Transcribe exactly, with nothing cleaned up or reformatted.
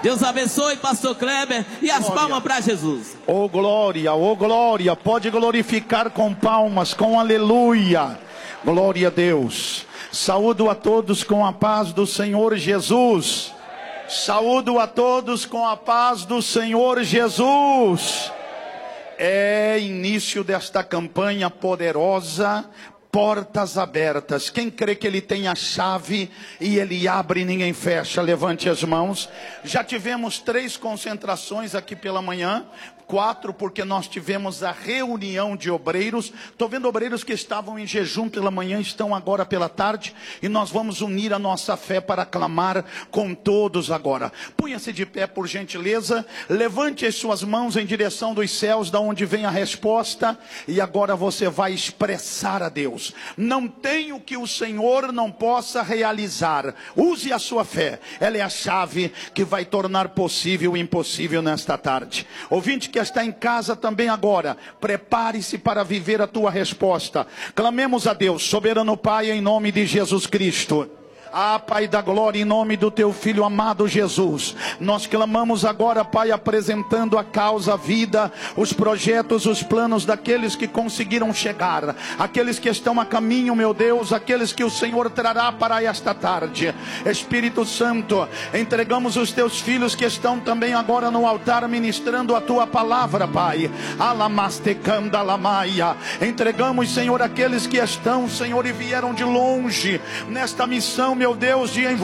Deus abençoe, pastor Kleber, e as Glória. palmas para Jesus. Oh glória, oh glória, pode glorificar com palmas, com aleluia. Glória a Deus. Saúdo a todos com a paz do Senhor Jesus. Saúdo a todos com a paz do Senhor Jesus. É início desta campanha poderosa, portas abertas. Quem crê que ele tem a chave e ele abre e ninguém fecha, levante as mãos. Já tivemos três concentrações aqui pela manhã. Quatro, porque nós tivemos a reunião de obreiros. Estou vendo obreiros que estavam em jejum pela manhã, estão agora pela tarde. E nós vamos unir a nossa fé para clamar com todos agora. Punha-se de pé, por gentileza. Levante as suas mãos em direção dos céus, da onde vem a resposta. E agora você vai expressar a Deus. Não tem o que o Senhor não possa realizar. Use a sua fé. Ela é a chave que vai tornar possível o impossível nesta tarde. Ouvinte que está em casa também agora, prepare-se para viver a tua resposta. Clamemos a Deus, soberano Pai, em nome de Jesus Cristo. Ah, Pai da glória, em nome do teu Filho amado Jesus, nós clamamos agora, Pai, apresentando a causa, a vida, os projetos, os planos daqueles que conseguiram chegar, aqueles que estão a caminho, meu Deus, aqueles que o Senhor trará para esta tarde. Espírito Santo, entregamos os teus filhos que estão também agora no altar ministrando a tua palavra, Pai. Alamastecanda lamaia. Entregamos, Senhor, aqueles que estão, Senhor, e vieram de longe nesta missão, meu Deus, de envolver